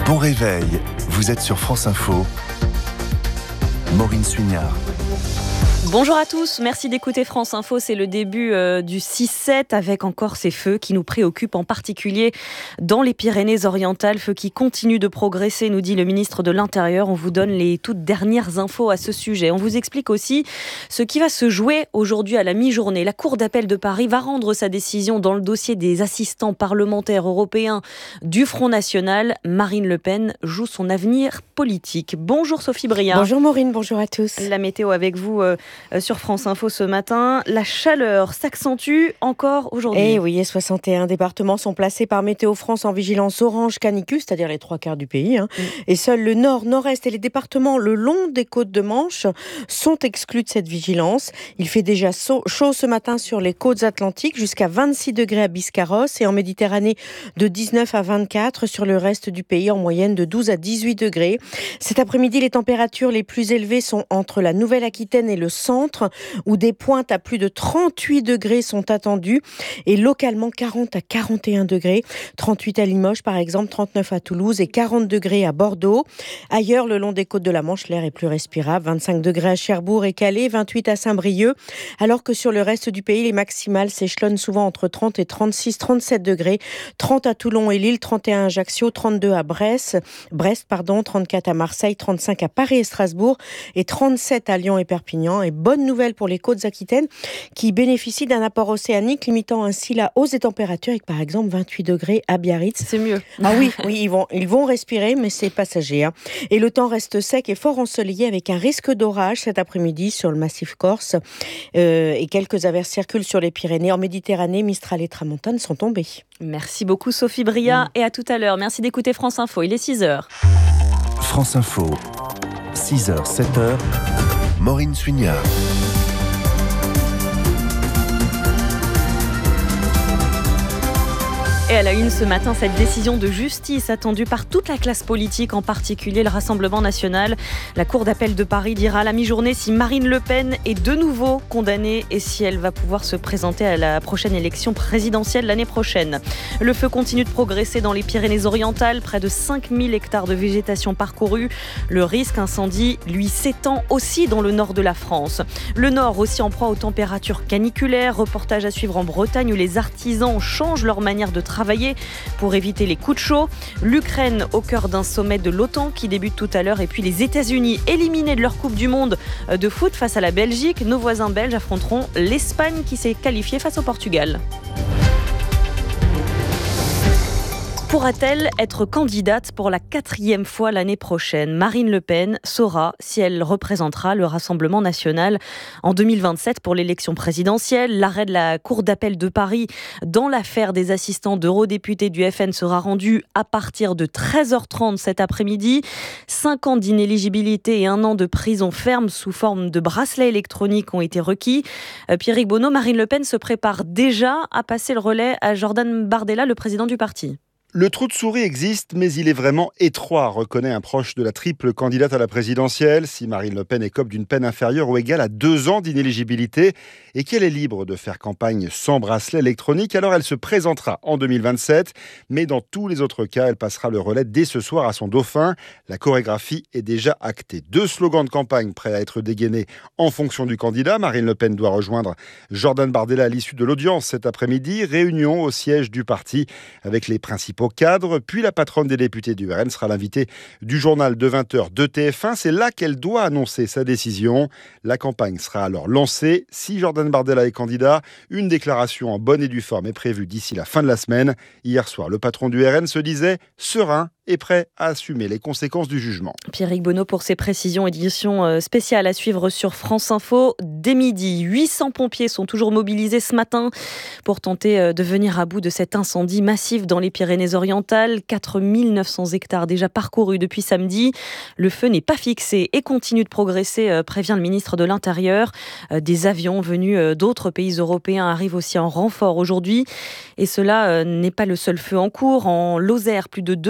Bon réveil, vous êtes sur France Info. Maureen Suignard. Bonjour à tous, merci d'écouter France Info. C'est le début du 6-7 avec encore ces feux qui nous préoccupent, en particulier dans les Pyrénées-Orientales. Feux qui continuent de progresser, nous dit le ministre de l'Intérieur. On vous donne les toutes dernières infos à ce sujet. On vous explique aussi ce qui va se jouer aujourd'hui à la mi-journée. La Cour d'appel de Paris va rendre sa décision dans le dossier des assistants parlementaires européens du Front National. Marine Le Pen joue son avenir politique. Bonjour Sophie Briat. Bonjour Maureen, bonjour à tous. La météo avec vous sur France Info ce matin. La chaleur s'accentue encore aujourd'hui. Eh oui, et 61 départements sont placés par Météo France en vigilance orange canicule, c'est-à-dire les 3/4 du pays. Et seuls le nord, nord-est et les départements le long des côtes de Manche sont exclus de cette vigilance. Il fait déjà chaud ce matin sur les côtes atlantiques, jusqu'à 26 degrés à Biscarrosse et en Méditerranée de 19 à 24 sur le reste du pays, en moyenne de 12 à 18 degrés. Cet après-midi, les températures les plus élevées sont entre la Nouvelle-Aquitaine et le centre, où des pointes à plus de 38 degrés sont attendues et localement 40 à 41 degrés. 38 à Limoges par exemple, 39 à Toulouse et 40 degrés à Bordeaux. Ailleurs, le long des côtes de la Manche, l'air est plus respirable. 25 degrés à Cherbourg et Calais, 28 à Saint-Brieuc. Alors que sur le reste du pays, les maximales s'échelonnent souvent entre 30 et 36, 37 degrés. 30 à Toulon et Lille, 31 à Ajaccio, 32 à Brest, 34 à Marseille, 35 à Paris et Strasbourg et 37 à Lyon et Perpignan. Et bonne nouvelle pour les côtes aquitaines qui bénéficient d'un apport océanique limitant ainsi la hausse des températures avec par exemple 28 degrés à Biarritz. C'est mieux. Ah oui, ils vont respirer mais c'est passager. Et le temps reste sec et fort ensoleillé avec un risque d'orage cet après-midi sur le massif corse et quelques averses circulent sur les Pyrénées. En Méditerranée, Mistral et Tramontane sont tombés. Merci beaucoup Sophie Briat et à tout à l'heure. Merci d'écouter France Info, il est 6h. France Info, 6h, 7h, Maureen Suignard. Et à la une ce matin, cette décision de justice attendue par toute la classe politique, en particulier le Rassemblement national. La Cour d'appel de Paris dira à la mi-journée si Marine Le Pen est de nouveau condamnée et si elle va pouvoir se présenter à la prochaine élection présidentielle l'année prochaine. Le feu continue de progresser dans les Pyrénées-Orientales, près de 5000 hectares de végétation parcourus. Le risque incendie, lui, s'étend aussi dans le nord de la France. Le nord aussi en proie aux températures caniculaires. Reportage à suivre en Bretagne où les artisans changent leur manière de travailler pour éviter les coups de chaud. L'Ukraine au cœur d'un sommet de l'OTAN qui débute tout à l'heure et puis les États-Unis éliminés de leur Coupe du Monde de foot face à la Belgique. Nos voisins belges affronteront l'Espagne qui s'est qualifiée face au Portugal. Pourra-t-elle être candidate pour la 4e fois l'année prochaine ? Marine Le Pen saura si elle représentera le Rassemblement national en 2027 pour l'élection présidentielle. L'arrêt de la Cour d'appel de Paris dans l'affaire des assistants d'eurodéputés du FN sera rendu à partir de 13h30 cet après-midi. 5 ans d'inéligibilité et 1 an de prison ferme sous forme de bracelet électronique ont été requis. Pierrick Bonneau, Marine Le Pen se prépare déjà à passer le relais à Jordan Bardella, le président du parti. Le trou de souris existe, mais il est vraiment étroit, reconnaît un proche de la triple candidate à la présidentielle. Si Marine Le Pen écope d'une peine inférieure ou égale à 2 ans d'inéligibilité et qu'elle est libre de faire campagne sans bracelet électronique, alors elle se présentera en 2027. Mais dans tous les autres cas, elle passera le relais dès ce soir à son dauphin. La chorégraphie est déjà actée. 2 slogans de campagne prêts à être dégainés en fonction du candidat. Marine Le Pen doit rejoindre Jordan Bardella à l'issue de l'audience cet après-midi. Réunion au siège du parti avec les principaux cadre, puis la patronne des députés du RN sera l'invitée du journal de 20h de TF1. C'est là qu'elle doit annoncer sa décision. La campagne sera alors lancée. Si Jordan Bardella est candidat, une déclaration en bonne et due forme est prévue d'ici la fin de la semaine. Hier soir, le patron du RN se disait serein et prêt à assumer les conséquences du jugement. Pierrick Bonneau pour ses précisions, édition spéciale à suivre sur France Info dès midi. 800 pompiers sont toujours mobilisés ce matin pour tenter de venir à bout de cet incendie massif dans les Pyrénées-Orientales. 4900 hectares déjà parcourus depuis samedi. Le feu n'est pas fixé et continue de progresser, prévient le ministre de l'Intérieur. Des avions venus d'autres pays européens arrivent aussi en renfort aujourd'hui. Et cela n'est pas le seul feu en cours. En Lozère, plus de 200 hectares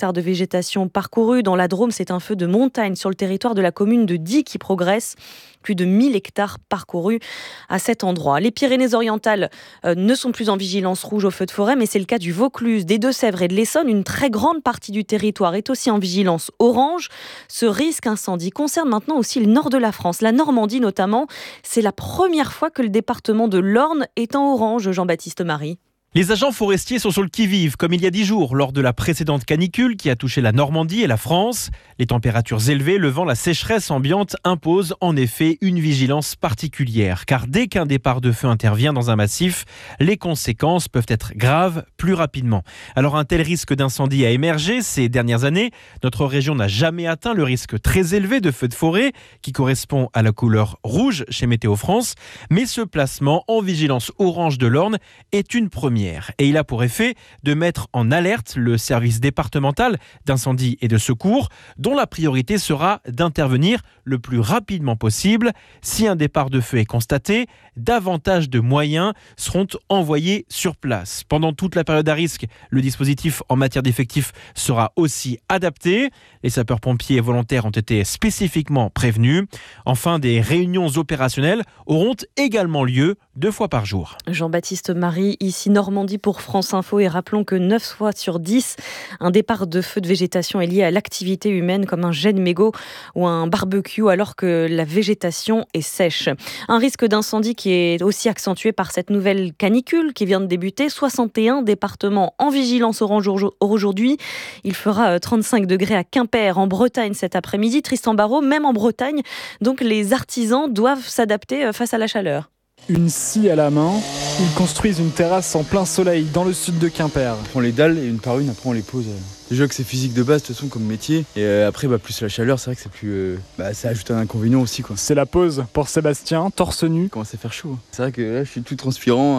hectares de végétation parcourus. Dans la Drôme, c'est un feu de montagne sur le territoire de la commune de Die qui progresse. Plus de 1000 hectares parcourus à cet endroit. Les Pyrénées-Orientales ne sont plus en vigilance rouge au feu de forêt, mais c'est le cas du Vaucluse, des Deux-Sèvres et de l'Essonne. Une très grande partie du territoire est aussi en vigilance orange. Ce risque incendie concerne maintenant aussi le nord de la France, la Normandie notamment. C'est la première fois que le département de l'Orne est en orange, Jean-Baptiste Marie. Les agents forestiers sont sur le qui-vive, comme il y a 10 jours, lors de la précédente canicule qui a touché la Normandie et la France. Les températures élevées, le vent, la sécheresse ambiante imposent en effet une vigilance particulière. Car dès qu'un départ de feu intervient dans un massif, les conséquences peuvent être graves plus rapidement. Alors un tel risque d'incendie a émergé ces dernières années. Notre région n'a jamais atteint le risque très élevé de feu de forêt, qui correspond à la couleur rouge chez Météo France. Mais ce placement en vigilance orange de l'Orne est une première. Et il a pour effet de mettre en alerte le service départemental d'incendie et de secours, dont la priorité sera d'intervenir le plus rapidement possible. Si un départ de feu est constaté, davantage de moyens seront envoyés sur place. Pendant toute la période à risque, le dispositif en matière d'effectifs sera aussi adapté. Les sapeurs-pompiers volontaires ont été spécifiquement prévenus. Enfin, des réunions opérationnelles auront également lieu 2 fois par jour. Jean-Baptiste Marie, ici Normandie pour France Info, et rappelons que 9 fois sur 10, un départ de feu de végétation est lié à l'activité humaine comme un jet de mégot ou un barbecue alors que la végétation est sèche. Un risque d'incendie qui est aussi accentué par cette nouvelle canicule qui vient de débuter. 61 départements en vigilance orange aujourd'hui. Il fera 35 degrés à Quimper en Bretagne cet après-midi. Tristan Barraud, même en Bretagne, donc les artisans doivent s'adapter face à la chaleur. Une scie à la main, ils construisent une terrasse en plein soleil dans le sud de Quimper. On prend les dalles et une par une, après on les pose. Déjà que c'est physique de base de toute façon comme métier. Et après plus la chaleur, c'est vrai que c'est plus... ça ajoute un inconvénient aussi quoi. C'est la pause pour Sébastien, torse nu. Il commence à faire chaud. C'est vrai que là je suis tout transpirant.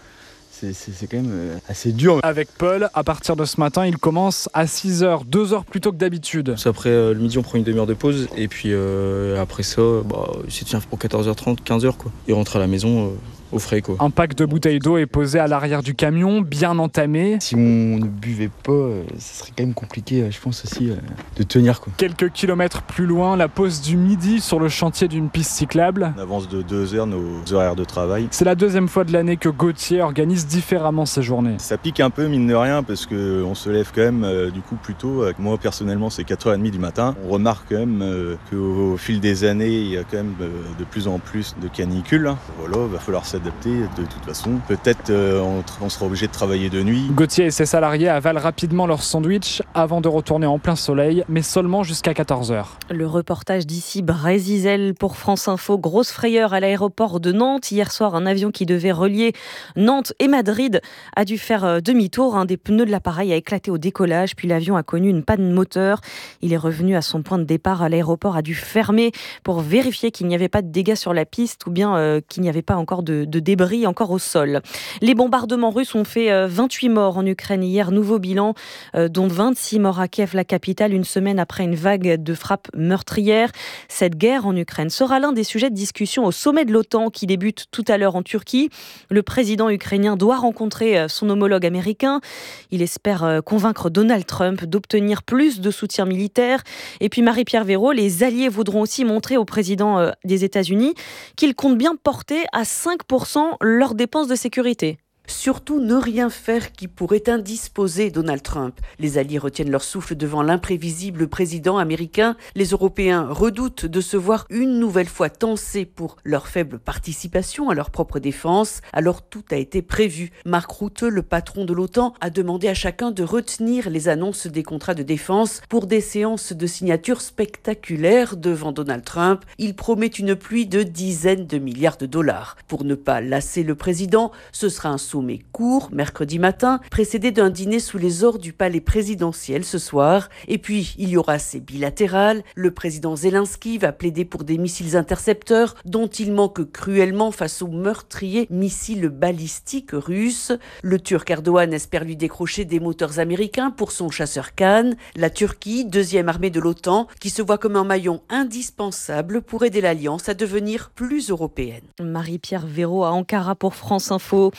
C'est quand même assez dur. Avec Paul, à partir de ce matin, il commence à 6h, 2 heures plus tôt que d'habitude. Après le midi, on prend une demi-heure de pause. Et puis après ça, c'est tient pour 14h30, 15h quoi. Et rentre à la maison au frais quoi. Un pack de bouteilles d'eau est posé à l'arrière du camion, bien entamé. Si on ne buvait pas, ça serait quand même compliqué, je pense aussi, de tenir quoi. Quelques kilomètres plus loin, la pause du midi sur le chantier d'une piste cyclable. On avance de 2 heures nos horaires de travail. C'est la 2e fois de l'année que Gauthier organise différemment ses journées. Ça pique un peu mine de rien parce qu'on se lève quand même du coup plus tôt. Moi personnellement c'est 4h30 du matin. On remarque quand même qu'au fil des années il y a quand même de plus en plus de canicules. Voilà, va falloir s'adapter de toute façon. Peut-être on sera obligé de travailler de nuit. Gauthier et ses salariés avalent rapidement leur sandwich avant de retourner en plein soleil, mais seulement jusqu'à 14h. Le reportage d'ici Brézizel pour France Info. Grosse frayeur à l'aéroport de Nantes. Hier soir, un avion qui devait relier Nantes et Madrid a dû faire demi-tour. Un des pneus de l'appareil a éclaté au décollage, puis l'avion a connu une panne moteur. Il est revenu à son point de départ. L'aéroport a dû fermer pour vérifier qu'il n'y avait pas de dégâts sur la piste ou bien qu'il n'y avait pas encore de débris encore au sol. Les bombardements russes ont fait 28 morts en Ukraine hier. Nouveau bilan, dont 26 morts à Kiev, la capitale, une semaine après une vague de frappes meurtrières. Cette guerre en Ukraine sera l'un des sujets de discussion au sommet de l'OTAN qui débute tout à l'heure en Turquie. Le président ukrainien doit rencontrer son homologue américain. Il espère convaincre Donald Trump d'obtenir plus de soutien militaire. Et puis Marie-Pierre Véraud, les alliés voudront aussi montrer au président des États-Unis qu'ils comptent bien porter à 5% leurs dépenses de sécurité. Surtout ne rien faire qui pourrait indisposer Donald Trump. Les alliés retiennent leur souffle devant l'imprévisible président américain. Les Européens redoutent de se voir une nouvelle fois tensés pour leur faible participation à leur propre défense. Alors tout a été prévu. Mark Rutte, le patron de l'OTAN, a demandé à chacun de retenir les annonces des contrats de défense pour des séances de signature spectaculaires devant Donald Trump. Il promet une pluie de dizaines de milliards de dollars. Pour ne pas lasser le président, ce sera un sommet court, mercredi matin, précédé d'un dîner sous les ors du palais présidentiel ce soir. Et puis, il y aura ces bilatérales. Le président Zelensky va plaider pour des missiles intercepteurs dont il manque cruellement face aux meurtriers missiles balistiques russes. Le Turc Erdogan espère lui décrocher des moteurs américains pour son chasseur Khan. La Turquie, deuxième armée de l'OTAN, qui se voit comme un maillon indispensable pour aider l'Alliance à devenir plus européenne. Marie-Pierre Véraud à Ankara pour France Info. Un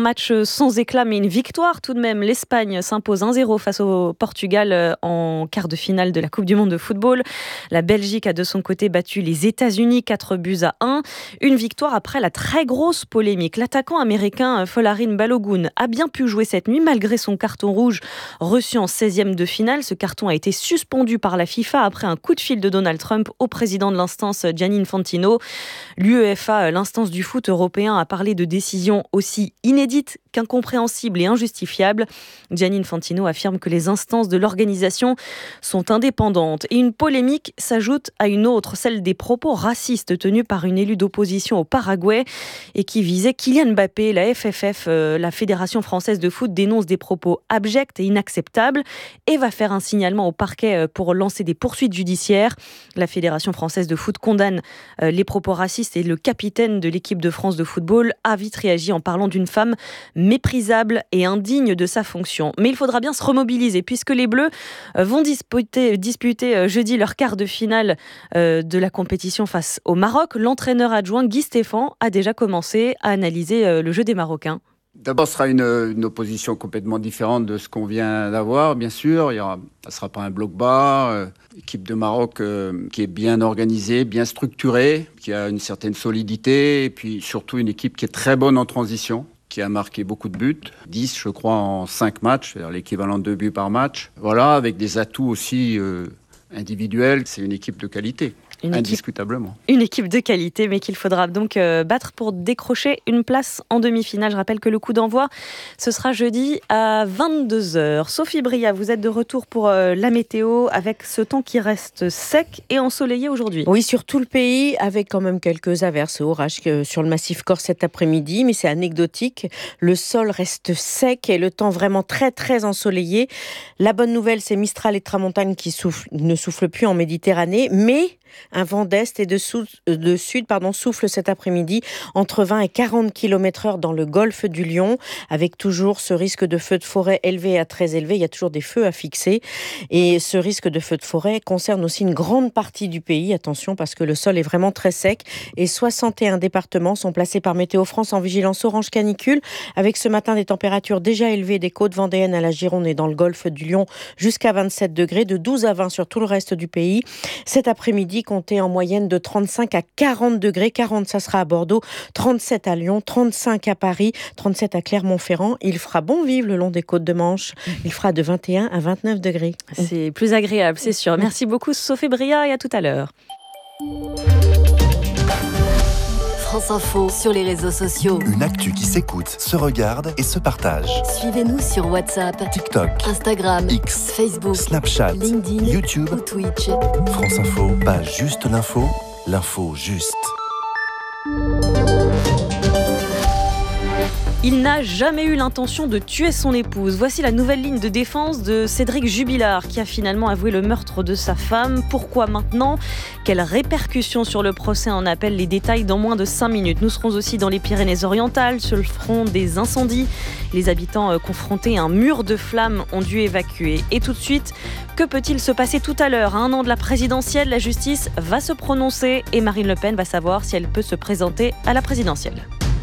match sans éclat, mais une victoire tout de même. L'Espagne s'impose 1-0 face au Portugal en quart de finale de la Coupe du Monde de football. La Belgique a de son côté battu les États-Unis 4-1. Une victoire après la très grosse polémique. L'attaquant américain Folarin Balogun a bien pu jouer cette nuit malgré son carton rouge reçu en 16e de finale. Ce carton a été suspendu par la FIFA après un coup de fil de Donald Trump au président de l'instance Gianni Infantino. L'UEFA, l'instance du foot européen, a parlé de décisions aussi inédites qu'incompréhensibles et injustifiables. Gianni Infantino affirme que les instances de l'organisation sont indépendantes. Et une polémique s'ajoute à une autre, celle des propos racistes tenus par une élue d'opposition au Paraguay et qui visait Kylian Mbappé. La FFF, la Fédération française de foot, dénonce des propos abjects et inacceptables et va faire un signalement au parquet pour lancer des poursuites judiciaires. La Fédération française de foot condamne les propos racistes et le capitaine de l'équipe de France de football a vite réagi en parlant d'une femme méprisable et indigne de sa fonction. Mais il faudra bien se remobiliser puisque les Bleus vont disputer jeudi leur quart de finale de la compétition face au Maroc. L'entraîneur adjoint Guy Stéphane a déjà commencé à analyser le jeu des Marocains. D'abord, ce sera une opposition complètement différente de ce qu'on vient d'avoir, bien sûr. Ça ne sera pas un bloc bas. Équipe de Maroc qui est bien organisée, bien structurée, qui a une certaine solidité. Et puis surtout une équipe qui est très bonne en transition, qui a marqué beaucoup de buts. 10, je crois, en 5 matchs, c'est-à-dire l'équivalent de 2 buts par match. Voilà, avec des atouts aussi individuels. C'est une équipe de qualité. Indiscutablement. Une équipe de qualité, mais qu'il faudra donc battre pour décrocher une place en demi-finale. Je rappelle que le coup d'envoi, ce sera jeudi à 22h. Sophie Bria, vous êtes de retour pour la météo avec ce temps qui reste sec et ensoleillé aujourd'hui. Oui, sur tout le pays, avec quand même quelques averses et orages sur le massif corse cet après-midi, mais c'est anecdotique. Le sol reste sec et le temps vraiment très très ensoleillé. La bonne nouvelle, c'est Mistral et Tramontane qui ne soufflent plus en Méditerranée, mais un vent d'est et de sud souffle cet après-midi entre 20 et 40 km/h dans le golfe du Lion, avec toujours ce risque de feux de forêt élevé à très élevé. Il y a toujours des feux à fixer. Et ce risque de feux de forêt concerne aussi une grande partie du pays. Attention, parce que le sol est vraiment très sec. Et 61 départements sont placés par Météo France en vigilance orange canicule, avec ce matin des températures déjà élevées des côtes vendéennes à la Gironde et dans le golfe du Lion jusqu'à 27 degrés, de 12 à 20 sur tout le reste du pays. Cet après-midi, comptez en moyenne de 35 à 40 degrés. 40, ça sera à Bordeaux, 37 à Lyon, 35 à Paris, 37 à Clermont-Ferrand. Il fera bon vivre le long des côtes de Manche. Il fera de 21 à 29 degrés. C'est plus agréable, c'est sûr. Merci beaucoup Sophie Bria et à tout à l'heure. France Info sur les réseaux sociaux. Une actu qui s'écoute, se regarde et se partage. Suivez-nous sur WhatsApp, TikTok, Instagram, X, Facebook, Snapchat, LinkedIn, YouTube ou Twitch. France Info, pas juste l'info, l'info juste. Il n'a jamais eu l'intention de tuer son épouse. Voici la nouvelle ligne de défense de Cédric Jubilard, qui a finalement avoué le meurtre de sa femme. Pourquoi maintenant ? Quelles répercussions sur le procès en appel ? Les détails dans moins de 5 minutes. Nous serons aussi dans les Pyrénées-Orientales, sur le front des incendies. Les habitants confrontés à un mur de flammes ont dû évacuer. Et tout de suite, que peut-il se passer tout à l'heure ? À 1 an de la présidentielle, la justice va se prononcer et Marine Le Pen va savoir si elle peut se présenter à la présidentielle.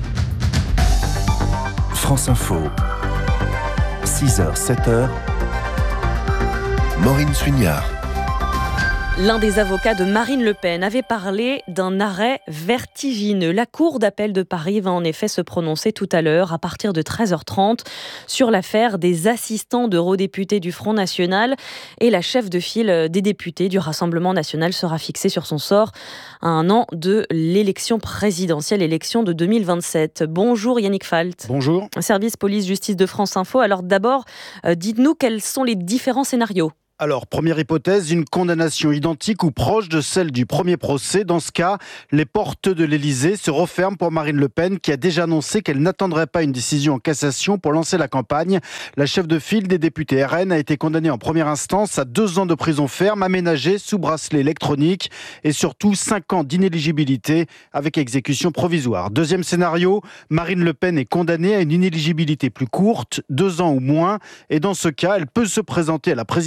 France Info, 6h, 7h, Maureen Suignard. L'un des avocats de Marine Le Pen avait parlé d'un arrêt vertigineux. La Cour d'appel de Paris va en effet se prononcer tout à l'heure, à partir de 13h30, sur l'affaire des assistants d'eurodéputés du Front National. Et la chef de file des députés du Rassemblement National sera fixée sur son sort à 1 an de l'élection présidentielle, élection de 2027. Bonjour Yannick Falt. Bonjour. Service police-justice de France Info. Alors d'abord, dites-nous quels sont les différents scénarios. Alors, première hypothèse, une condamnation identique ou proche de celle du premier procès. Dans ce cas, les portes de l'Élysée se referment pour Marine Le Pen, qui a déjà annoncé qu'elle n'attendrait pas une décision en cassation pour lancer la campagne. La chef de file des députés RN a été condamnée en première instance à 2 ans de prison ferme, aménagée sous bracelet électronique et surtout 5 ans d'inéligibilité avec exécution provisoire. Deuxième scénario, Marine Le Pen est condamnée à une inéligibilité plus courte, 2 ans ou moins, et dans ce cas, elle peut se présenter à la présidentielle.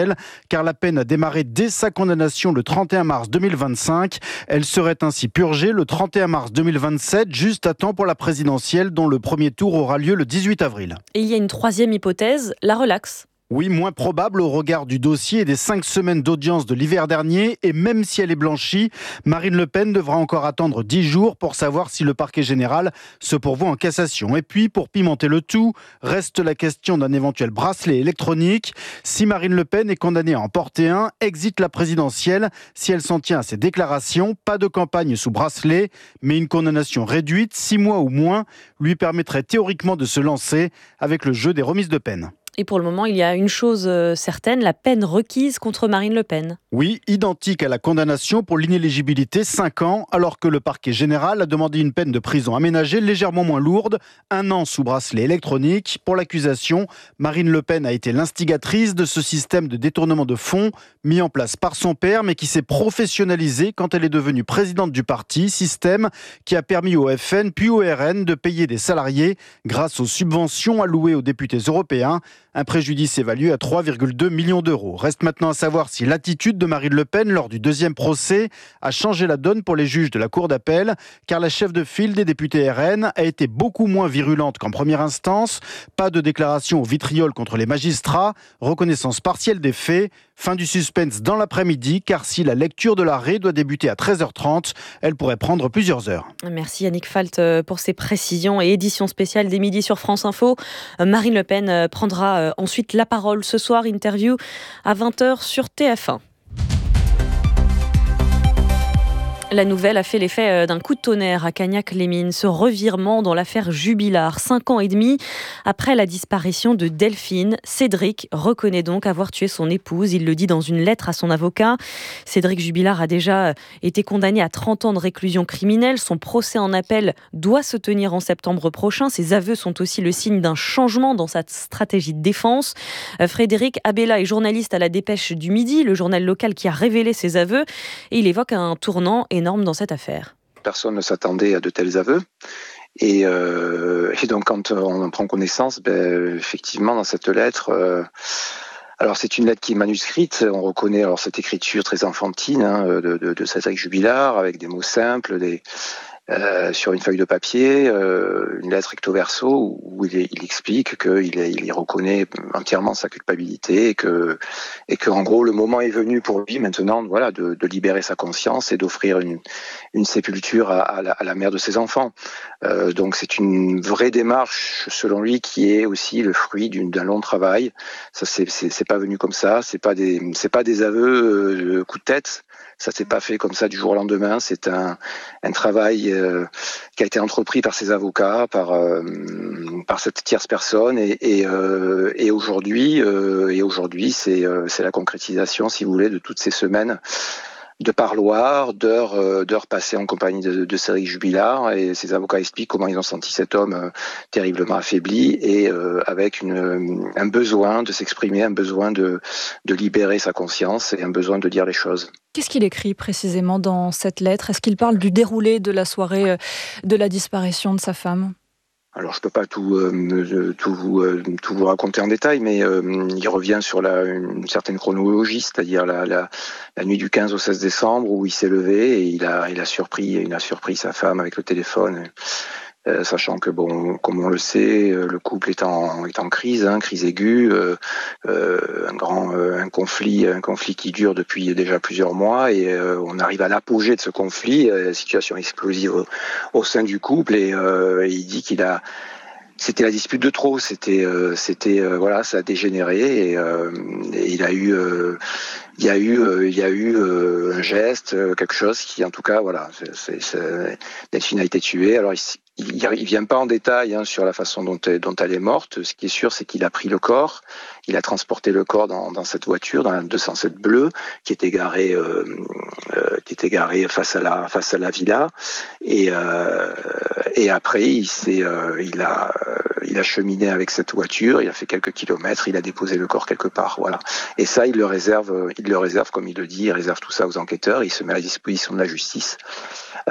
présidentielle, car la peine a démarré dès sa condamnation le 31 mars 2025. Elle serait ainsi purgée le 31 mars 2027, juste à temps pour la présidentielle, dont le premier tour aura lieu le 18 avril. Et il y a une troisième hypothèse, la relaxe. Oui, moins probable au regard du dossier et des 5 semaines d'audience de l'hiver dernier. Et même si elle est blanchie, Marine Le Pen devra encore attendre 10 jours pour savoir si le parquet général se pourvoit en cassation. Et puis, pour pimenter le tout, reste la question d'un éventuel bracelet électronique. Si Marine Le Pen est condamnée à en porter un, exit la présidentielle. Si elle s'en tient à ses déclarations, pas de campagne sous bracelet, mais une condamnation réduite, 6 mois ou moins, lui permettrait théoriquement de se lancer avec le jeu des remises de peine. Et pour le moment, il y a une chose certaine, la peine requise contre Marine Le Pen. Oui, identique à la condamnation pour l'inéligibilité, 5 ans, alors que le parquet général a demandé une peine de prison aménagée légèrement moins lourde, 1 an sous bracelet électronique. Pour l'accusation, Marine Le Pen a été l'instigatrice de ce système de détournement de fonds mis en place par son père, mais qui s'est professionnalisé quand elle est devenue présidente du parti, système qui a permis au FN puis au RN de payer des salariés grâce aux subventions allouées aux députés européens. Un préjudice évalué à 3,2 millions d'euros. Reste maintenant à savoir si l'attitude de Marine Le Pen lors du deuxième procès a changé la donne pour les juges de la Cour d'appel, car la chef de file des députés RN a été beaucoup moins virulente qu'en première instance. Pas de déclaration au vitriol contre les magistrats, reconnaissance partielle des faits. Fin du suspense dans l'après-midi, car si la lecture de l'arrêt doit débuter à 13h30, elle pourrait prendre plusieurs heures. Merci Yannick Falt pour ces précisions et édition spéciale des Midis sur France Info. Marine Le Pen prendra ensuite la parole ce soir, interview à 20h sur TF1. La nouvelle a fait l'effet d'un coup de tonnerre à Cagnac-les-Mines. Ce revirement dans l'affaire Jubilard, 5 ans et demi après la disparition de Delphine, Cédric reconnaît donc avoir tué son épouse. Il le dit dans une lettre à son avocat. Cédric Jubilard a déjà été condamné à 30 ans de réclusion criminelle. Son procès en appel doit se tenir en septembre prochain. Ses aveux sont aussi le signe d'un changement dans sa stratégie de défense. Frédéric Abella est journaliste à la Dépêche du Midi, le journal local qui a révélé ses aveux. Et il évoque un tournant énorme dans cette affaire. Personne ne s'attendait à de tels aveux. Et donc quand on en prend connaissance, effectivement dans cette lettre, alors c'est une lettre qui est manuscrite, on reconnaît alors cette écriture très enfantine de Cédric Jubilard avec des mots simples, sur une feuille de papier, une lettre recto verso où il explique qu'il reconnaît entièrement sa culpabilité et que en gros le moment est venu pour lui maintenant, voilà, de libérer sa conscience et d'offrir une sépulture à la mère de ses enfants. Donc c'est une vraie démarche selon lui qui est aussi le fruit d'un long travail. Ça c'est pas venu comme ça, c'est pas des aveux coup de tête. Ça s'est pas fait comme ça du jour au lendemain. C'est un travail qui a été entrepris par ses avocats, par cette tierce personne, et aujourd'hui, c'est la concrétisation, si vous voulez, de toutes ces semaines de parloirs, d'heures passées en compagnie de Cédric Jubilard, et ses avocats expliquent comment ils ont senti cet homme terriblement affaibli et avec un besoin de s'exprimer, un besoin de libérer sa conscience et un besoin de dire les choses. Qu'est-ce qu'il écrit précisément dans cette lettre ? Est-ce qu'il parle du déroulé de la soirée de la disparition de sa femme ? Alors, je peux pas tout vous raconter en détail, mais il revient sur une certaine chronologie, c'est-à-dire la nuit du 15 au 16 décembre où il s'est levé et il a surpris sa femme avec le téléphone. Sachant que bon, comme on le sait, le couple est en crise, crise aiguë, un conflit qui dure depuis déjà plusieurs mois, et on arrive à l'apogée de ce conflit, situation explosive au sein du couple, et il dit c'était la dispute de trop, voilà, ça a dégénéré, et il y a eu un geste, quelque chose qui, en tout cas, voilà, Delphine a été tuée. Alors il vient pas en détail sur la façon dont elle est morte. Ce qui est sûr, c'est qu'il a pris le corps, il a transporté le corps dans cette voiture, dans la 207 bleue, qui était garée face à la villa, et après il a cheminé avec cette voiture, il a fait quelques kilomètres, il a déposé le corps quelque part, voilà. Et ça, il le réserve comme il le dit, il réserve tout ça aux enquêteurs, il se met à la disposition de la justice.